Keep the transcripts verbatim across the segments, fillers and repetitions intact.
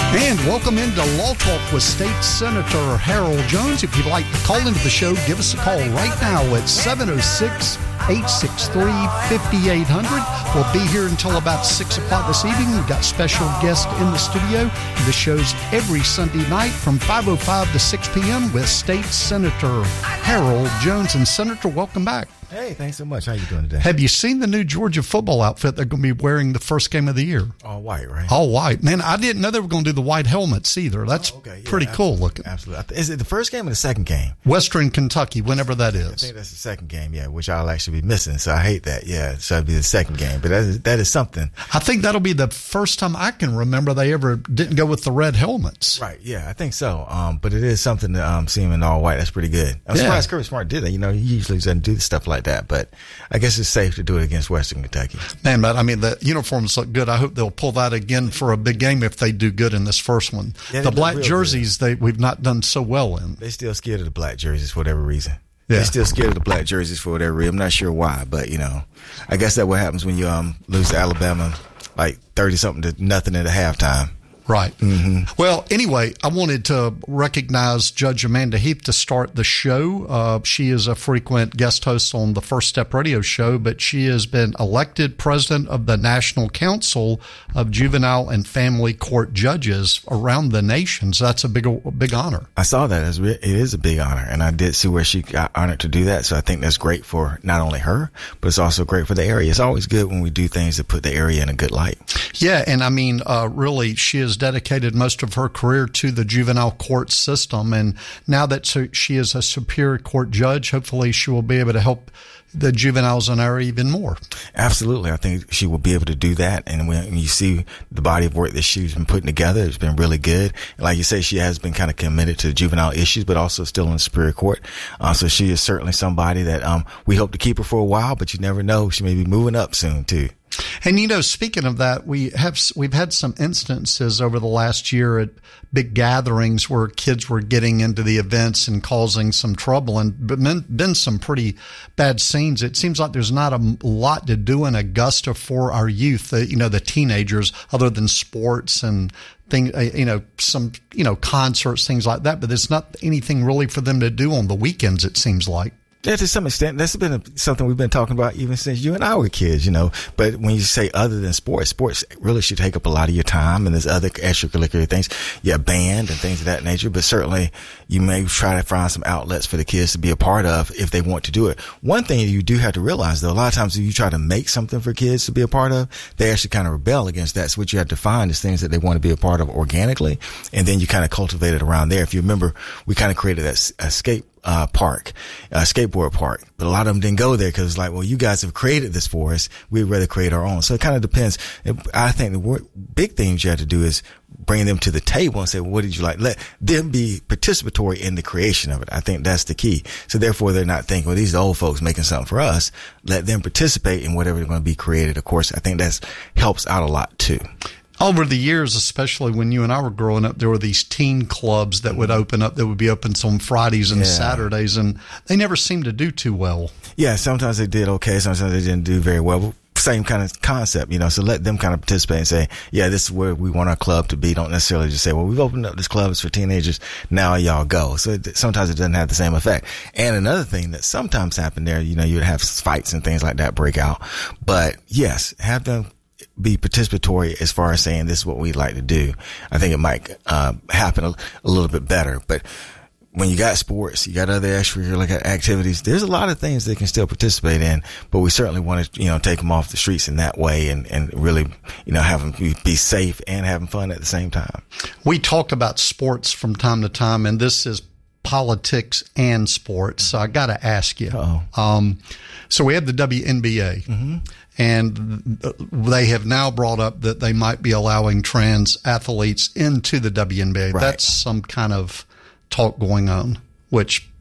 And welcome into Law Talk with State Senator Harold Jones. If you'd like to call into the show, give us a call right now at seven oh six, eight six three, five eight zero zero. We'll be here until about six o'clock this evening. We've got special guests in the studio. The show's every Sunday night from five oh five to six p.m. with State Senator Harold Jones. And Senator, welcome back. Hey, thanks so much. How you doing today? Have you seen the new Georgia football outfit they're going to be wearing the first game of the year? All white, right? All white. Man, I didn't know they were going to do the white helmets either. That's oh, okay. yeah, pretty cool looking. Absolutely. Is it the first game or the second game? Western Kentucky, whenever that is. I think that's the second game, yeah, which I'll actually be missing. So I hate that. Yeah, so it'll be the second game. But that is, that is something. I think that'll be the first time I can remember they ever didn't go with the red helmets. Right, yeah, I think so. Um, but it is something to um, see them in all white. That's pretty good. I'm yeah. surprised Kirby Smart did that. You know, he usually doesn't do stuff like that. But I guess it's safe to do it against Western Kentucky. Man, but I mean, the uniforms look good. I hope they'll pull that again for a big game if they do good in this first one. Yeah, the black jerseys, good. they we've not done so well in. They're still scared of the black jerseys for whatever reason. Yeah. They're still scared of the black jerseys for whatever reason. I'm not sure why, but, you know, I guess that's what happens when you um lose to Alabama like thirty-something to nothing at a halftime. Right. Mm-hmm. Well, anyway, I wanted to recognize Judge Amanda Heath to start the show. Uh, she is a frequent guest host on the First Step Radio show, but she has been elected president of the National Council of Juvenile and Family Court Judges around the nation. So that's a big, big honor. I saw that. It is a big honor, and I did see where she got honored to do that. So I think that's great for not only her, but it's also great for the area. It's always good when we do things that put the area in a good light. Yeah, and I mean, uh, really, she is dedicated most of her career to the juvenile court system. And now that she is a Superior Court judge, hopefully she will be able to help the juveniles in our area even more. Absolutely. I think she will be able to do that. And when you see the body of work that she's been putting together, it's been really good. And like you say, she has been kind of committed to juvenile issues, but also still in the Superior Court. Uh, so she is certainly somebody that um, we hope to keep her for a while, but you never know. She may be moving up soon, too. And, you know, speaking of that, we have, we've had some instances over the last year at big gatherings where kids were getting into the events and causing some trouble, and been, been some pretty bad scenes. It seems like there's not a lot to do in Augusta for our youth, the, you know, the teenagers, other than sports and thing, you know, some, you know, concerts, things like that. But there's not anything really for them to do on the weekends, it seems like. Yeah, to some extent, that's been a, something we've been talking about even since you and I were kids, you know. But when you say other than sports, sports really should take up a lot of your time, and there's other extracurricular things, yeah, band and things of that nature. But certainly, you may try to find some outlets for the kids to be a part of if they want to do it. One thing you do have to realize, though, a lot of times if you try to make something for kids to be a part of, they actually kind of rebel against that. So what you have to find is things that they want to be a part of organically, and then you kind of cultivate it around there. If you remember, we kind of created that escape Uh, park, uh, skateboard park, but a lot of them didn't go there because it's like, well, you guys have created this for us. We'd rather create our own. So it kind of depends. I think the wor- big things you have to do is bring them to the table and say, well, what did you like? Let them be participatory in the creation of it. I think that's the key. So therefore, they're not thinking, well, these are the old folks making something for us. Let them participate in whatever they're going to be created. Of course, I think that helps out a lot too. Over the years, especially when you and I were growing up, there were these teen clubs that would open up, that would be open on Fridays and yeah. Saturdays, and they never seemed to do too well. Yeah, sometimes they did okay, sometimes they didn't do very well. Same kind of concept, you know, so let them kind of participate and say, yeah, this is where we want our club to be. Don't necessarily just say, well, we've opened up this club for teenagers, now y'all go. So it, sometimes it doesn't have the same effect. And another thing that sometimes happen there, you know, you would have fights and things like that break out. But yes, have them be participatory as far as saying this is what we'd like to do. I think it might uh, happen a, a little bit better. But when you got sports, you got other extracurricular activities, there's a lot of things they can still participate in, but we certainly want to, you know, take them off the streets in that way and, and really, you know, have them be, be safe and having fun at the same time. We talk about sports from time to time, and this is politics and sports. So I got to ask you. Uh-oh. Um, so we have the W N B A. Mm-hmm. And they have now brought up that they might be allowing trans athletes into the W N B A. Right. That's some kind of talk going on, which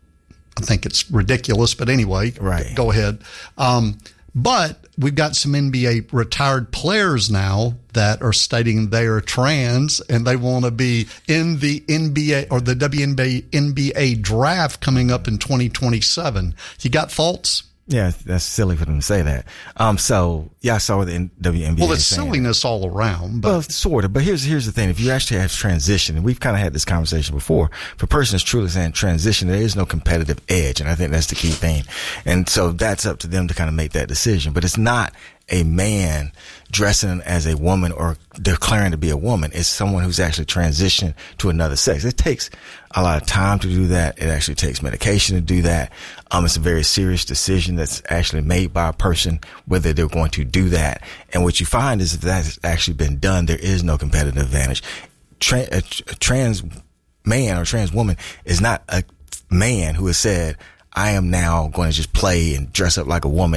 I think it's ridiculous. But anyway, right. Go ahead. Um, but we've got some N B A retired players now that are stating they are trans and they want to be in the N B A or the W N B A N B A draft coming up in twenty twenty-seven. You got thoughts? Yeah, that's silly for them to say that. Um, so yeah, I saw the W N B A. Well, it's silliness all around. But. Well, sort of. But here's here's the thing: if you actually have transition, and we've kind of had this conversation before, if a person is truly saying transition, there is no competitive edge, and I think that's the key thing. And so that's up to them to kind of make that decision. But it's not a man dressing as a woman or declaring to be a woman. It's someone who's actually transitioned to another sex. It takes a lot of time to do that. It actually takes medication to do that. Um, it's a very serious decision that's actually made by a person, whether they're going to do that. And what you find is if that's actually been done, there is no competitive advantage. Tra- a, a trans man or trans woman is not a man who has said, I am now going to just play and dress up like a woman